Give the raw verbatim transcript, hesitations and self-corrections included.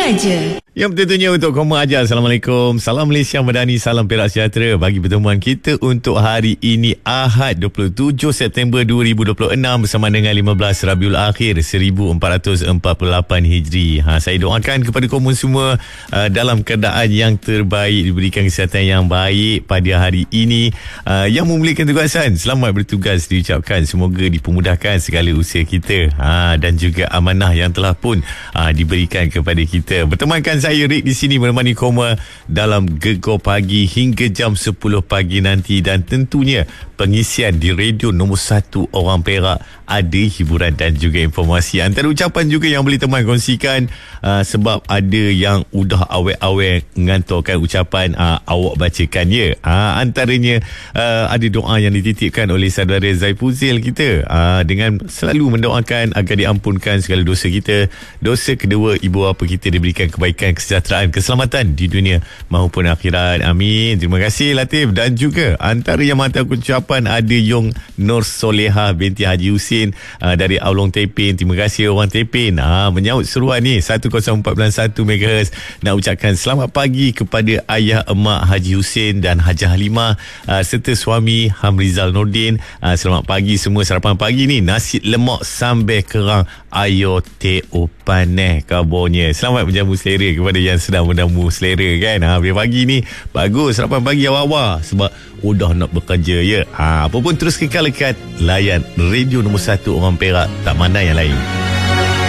saja. Yang tentunya untuk Koma Ajar. Assalamualaikum. Salam Malaysia Madani, salam Perak sejahtera bagi pertemuan kita untuk hari ini Ahad dua puluh tujuh September dua ribu dua puluh enam bersama dengan lima belas Rabiul Akhir seribu empat ratus empat puluh lapan Hijri. Ha, saya doakan kepada kamu semua uh, dalam keadaan yang terbaik, diberikan kesihatan yang baik pada hari ini. Uh, yang memulakan tugasan, selamat bertugas diucapkan. Semoga dipermudahkan segala usaha kita, ha, dan juga amanah yang telah pun uh, diberikan kepada kita. Bertemankan saya Rick di sini menemani Koma dalam Gegar Pagi hingga jam sepuluh pagi nanti, dan tentunya pengisian di radio nombor satu orang Perak, ada hiburan dan juga informasi. Antara ucapan juga yang boleh teman kongsikan, uh, sebab ada yang udah awet-awet ngantorkan ucapan, uh, awak bacakan ya. Uh, antaranya uh, ada doa yang dititipkan oleh saudara Zaifuzil kita, uh, dengan selalu mendoakan agar diampunkan segala dosa kita, dosa kedua ibu bapa kita diberikan kebaikan, kesejahteraan, keselamatan di dunia maupun akhirat. Amin. Terima kasih Latif. Dan juga antara yang mata aku ucapan ada Yong Nur Soleha binti Haji Husin uh, dari Aulong Tepin. Terima kasih orang Tepin, uh, menyahut seruan ni seratus empat belas satu megahertz. Nak ucapkan selamat pagi kepada ayah emak Haji Husin dan Hajah Halimah, uh, serta suami Hamrizal Nordin. uh, Selamat pagi semua. Sarapan pagi ni nasi lemak sambal kerang ayo teo paneh kabarnya. Selamat menjamu selera kepada yang sedang menjamu selera kan. Ha, biar pagi ni bagus sarapan pagi awal-awal sebab udah nak bekerja ya. Ha, apa pun terus kekal dekat layan radio nombor satu orang Perak, tak mana yang lain.